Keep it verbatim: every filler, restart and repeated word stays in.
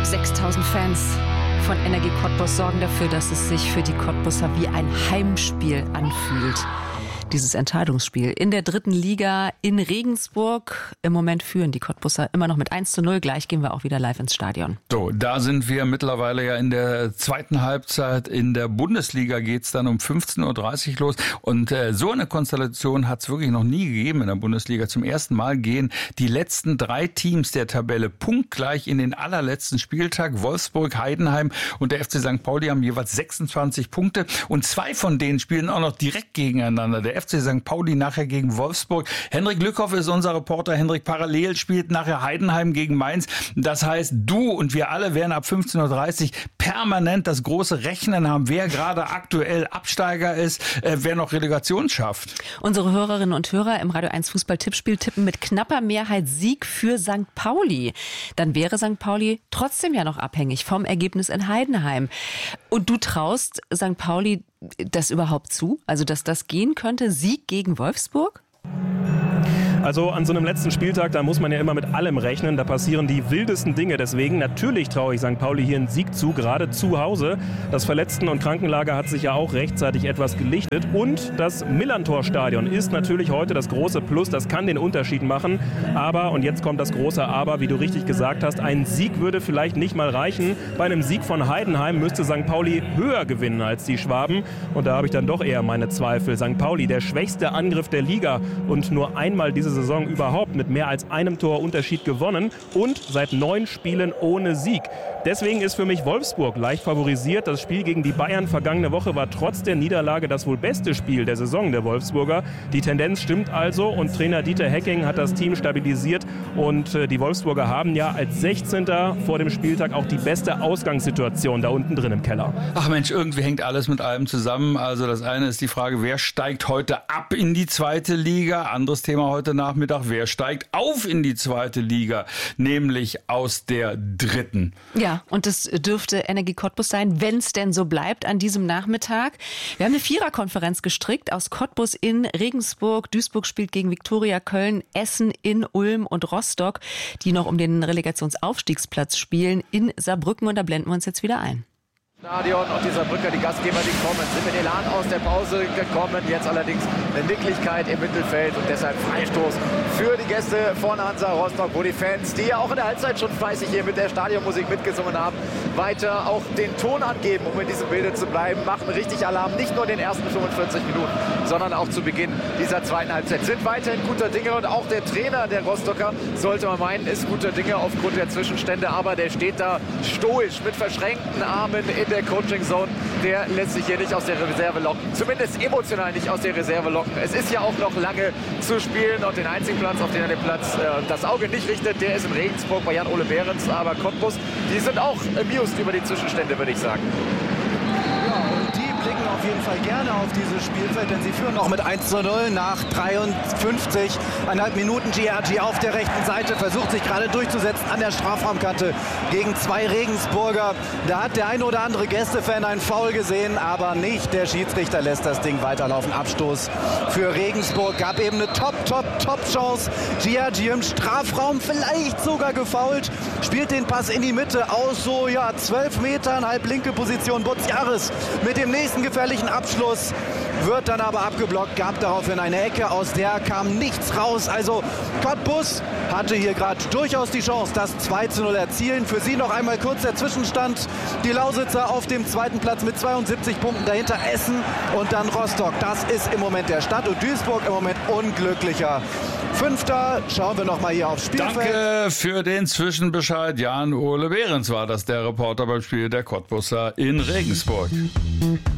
sechstausend Fans von Energie Cottbus sorgen dafür, dass es sich für die Cottbusser wie ein Heimspiel anfühlt. Dieses Entscheidungsspiel in der dritten Liga in Regensburg. Im Moment führen die Cottbusser immer noch mit eins zu null. Gleich gehen wir auch wieder live ins Stadion. So, da sind wir mittlerweile ja in der zweiten Halbzeit. In der Bundesliga geht's dann um fünfzehn Uhr dreißig los. Und äh, so eine Konstellation hat's wirklich noch nie gegeben in der Bundesliga. Zum ersten Mal gehen die letzten drei Teams der Tabelle punktgleich in den allerletzten Spieltag. Wolfsburg, Heidenheim und der F C Sankt Pauli haben jeweils sechsundzwanzig Punkte. Und zwei von denen spielen auch noch direkt gegeneinander. Der F C Sankt Pauli nachher gegen Wolfsburg. Henrik Lückhoff ist unser Reporter. Henrik, parallel spielt nachher Heidenheim gegen Mainz. Das heißt, du und wir alle werden ab fünfzehn Uhr dreißig permanent das große Rechnen haben, wer gerade aktuell Absteiger ist, äh, wer noch Relegation schafft. Unsere Hörerinnen und Hörer im Radio eins Fußball-Tippspiel tippen mit knapper Mehrheit Sieg für Sankt Pauli. Dann wäre Sankt Pauli trotzdem ja noch abhängig vom Ergebnis in Heidenheim. Und du traust Sankt Pauli das überhaupt zu? Also, dass das gehen könnte? Sieg gegen Wolfsburg? Also an so einem letzten Spieltag, da muss man ja immer mit allem rechnen. Da passieren die wildesten Dinge. Deswegen natürlich traue ich Sankt Pauli hier einen Sieg zu, gerade zu Hause. Das Verletzten- und Krankenlager hat sich ja auch rechtzeitig etwas gelichtet. Und das Millerntor-Stadion ist natürlich heute das große Plus. Das kann den Unterschied machen. Aber, und jetzt kommt das große Aber, wie du richtig gesagt hast, ein Sieg würde vielleicht nicht mal reichen. Bei einem Sieg von Heidenheim müsste Sankt Pauli höher gewinnen als die Schwaben. Und da habe ich dann doch eher meine Zweifel. Sankt Pauli, der schwächste Angriff der Liga und nur einmal diese Saison überhaupt mit mehr als einem Tor Unterschied gewonnen und seit neun Spielen ohne Sieg. Deswegen ist für mich Wolfsburg leicht favorisiert. Das Spiel gegen die Bayern vergangene Woche war trotz der Niederlage das wohl beste Spiel der Saison der Wolfsburger. Die Tendenz stimmt also und Trainer Dieter Hecking hat das Team stabilisiert und die Wolfsburger haben ja als sechzehnter vor dem Spieltag auch die beste Ausgangssituation da unten drin im Keller. Ach Mensch, irgendwie hängt alles mit allem zusammen. Also das eine ist die Frage, wer steigt heute ab in die zweite Liga? Anderes Thema heute Nachmittag, wer steigt auf in die zweite Liga? Nämlich aus der dritten. Ja, und das dürfte Energie Cottbus sein, wenn es denn so bleibt an diesem Nachmittag. Wir haben eine Viererkonferenz gestrickt aus Cottbus in Regensburg. Duisburg spielt gegen Viktoria Köln, Essen in Ulm und Rostock, die noch um den Relegationsaufstiegsplatz spielen in Saarbrücken. Und da blenden wir uns jetzt wieder ein. Stadion und die Saarbrücker, die Gastgeber, die kommen, sind mit Elan aus der Pause gekommen, jetzt allerdings eine Nicklichkeit im Mittelfeld und deshalb Freistoß für die Gäste von Hansa Rostock, wo die Fans, die ja auch in der Halbzeit schon fleißig hier mit der Stadionmusik mitgesungen haben, weiter auch den Ton angeben, um in diesem Bilde zu bleiben, machen richtig Alarm, nicht nur in den ersten fünfundvierzig Minuten, sondern auch zu Beginn dieser zweiten Halbzeit. Sind weiterhin guter Dinge und auch der Trainer der Rostocker, sollte man meinen, ist guter Dinge aufgrund der Zwischenstände, aber der steht da stoisch mit verschränkten Armen in der Coaching Zone, der lässt sich hier nicht aus der Reserve locken. Zumindest emotional nicht aus der Reserve locken. Es ist ja auch noch lange zu spielen und den einzigen Platz, auf den er den Platz, äh, das Auge nicht richtet, der ist in Regensburg bei Jan-Ole Behrens. Aber Cottbus, die sind auch amused über die Zwischenstände, würde ich sagen. Ja, und die blicken auf jeden Fall gerne auf dieses Spielfeld, denn sie führen noch mit eins zu null nach dreiundfünfzig Komma fünf Minuten. G R G auf der rechten Seite versucht sich gerade durchzusetzen an der Strafraumkante gegen zwei Regensburger. Da hat der eine oder andere Gästefan einen Foul gesehen, aber nicht. Der Schiedsrichter lässt das Ding weiterlaufen. Abstoß für Regensburg. Gab eben eine top, top, top Chance. G R G im Strafraum, vielleicht sogar gefoult. Spielt den Pass in die Mitte aus so, ja, zwölf Metern, halb linke Position. Butziaris mit dem nächsten gefährlichen Abschluss. Wird dann aber abgeblockt, gab daraufhin eine Ecke, aus der kam nichts raus. Also Cottbus hatte hier gerade durchaus die Chance, das zwei zu null erzielen. Für sie noch einmal kurz der Zwischenstand. Die Lausitzer auf dem zweiten Platz mit zweiundsiebzig Punkten, dahinter Essen und dann Rostock. Das ist im Moment der Stand und Duisburg im Moment unglücklicher Fünfter. Schauen wir noch mal hier aufs Spielfeld. Danke für den Zwischenbescheid. Jan-Ole Behrens war das, der Reporter beim Spiel der Cottbusser in Regensburg.